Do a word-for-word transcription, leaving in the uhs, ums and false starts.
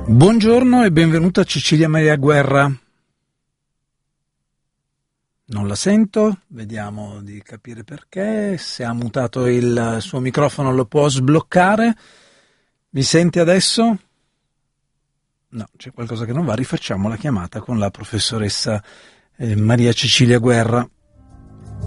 Buongiorno e benvenuta Cecilia Maria Guerra. Non la sento, vediamo di capire perché. Se ha mutato il suo microfono lo può sbloccare. Mi sente adesso? No, c'è qualcosa che non va. Rifacciamo la chiamata con la professoressa eh, Maria Cecilia Guerra.